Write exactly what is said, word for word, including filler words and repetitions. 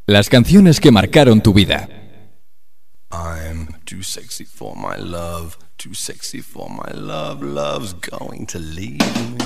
Las canciones que marcaron tu vida. I'm too sexy for my love, too sexy for my love, love's going to leave me.